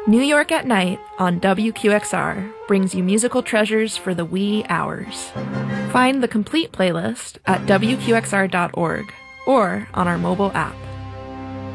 New York at Night on WQXR brings you musical treasures for the wee hours. Find the complete playlist at WQXR.org or on our mobile app.